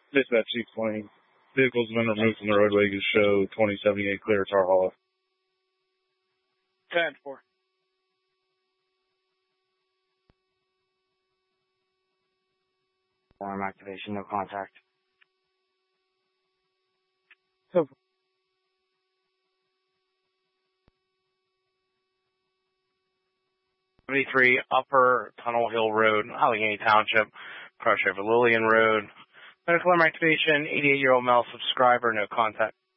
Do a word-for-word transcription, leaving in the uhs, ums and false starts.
Dispatch Chief twenty. Vehicles have been removed from the roadway to show twenty seventy-eight clear Tar Hollow. ten four. Alarm activation, no contact. So seventy-three Upper Tunnel Hill Road, Allegheny Township, crash over Lillian Road. Medical alarm activation, eighty-eight-year-old male subscriber, no contact.